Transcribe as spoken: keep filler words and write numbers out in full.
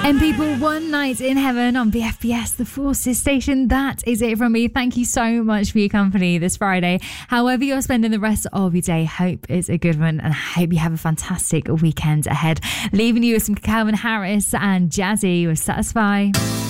And people, One Night in Heaven on B F B S, the Forces station. That is it from me. Thank you so much for your company this Friday. However you're spending the rest of your day, hope it's a good one, and I hope you have a fantastic weekend ahead. Leaving you with some Calvin Harris and Jazzy with Satisfy.